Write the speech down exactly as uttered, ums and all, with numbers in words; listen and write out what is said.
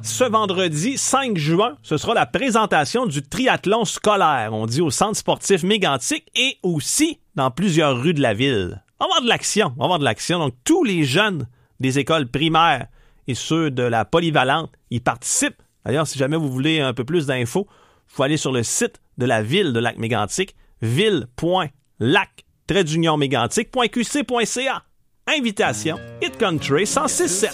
ce vendredi cinq juin, ce sera la présentation du triathlon scolaire, on dit au centre sportif Mégantic et aussi dans plusieurs rues de la ville. On va avoir de l'action, on va avoir de l'action. Donc, tous les jeunes des écoles primaires et ceux de la polyvalente y participent. D'ailleurs, si jamais vous voulez un peu plus d'infos, il faut aller sur le site de la ville de Lac-Mégantic, ville point lac tiret d'union mégantic point q c point c a. Invitation, Hit Country cent six sept.